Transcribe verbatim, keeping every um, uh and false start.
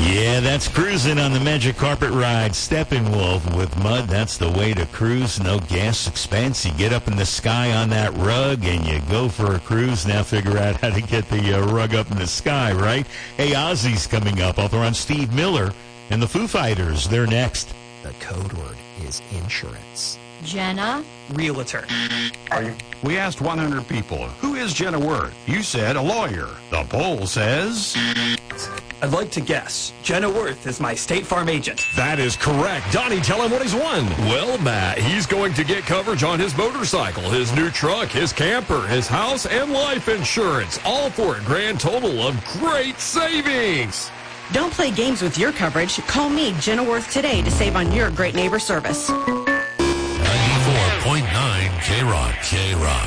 Yeah, that's cruising on the Magic Carpet Ride. Steppenwolf with mud. That's the way to cruise. No gas expense. You get up in the sky on that rug and you go for a cruise. Now figure out how to get the uh, rug up in the sky, right? Hey, Ozzy's coming up. I'll throw on Steve Miller and the Foo Fighters. They're next. The code word is insurance. Jenna? Realtor. Are you? We asked one hundred people, who is Jenna Worth? You said a lawyer. The poll says... I'd like to guess. Jenna Worth is my State Farm agent. That is correct. Donnie, tell him what he's won. Well, Matt, he's going to get coverage on his motorcycle, his new truck, his camper, his house, and life insurance. All for a grand total of great savings. Don't play games with your coverage. Call me, Jenna Worth, today to save on your great neighbor service. ninety-four point nine K-Rock. K-Rock.